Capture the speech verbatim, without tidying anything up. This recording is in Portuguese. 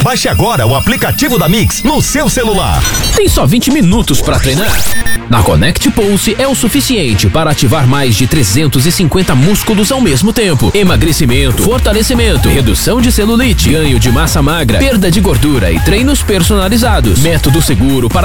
Baixe agora o aplicativo da Mix no seu celular. Tem só vinte minutos para treinar? Na Connect Pulse é o suficiente para ativar mais de trezentos e cinquenta músculos ao mesmo tempo. Emagrecimento, fortalecimento, redução de celulite, ganho de massa magra, perda de gordura e treinos personalizados. Método seguro para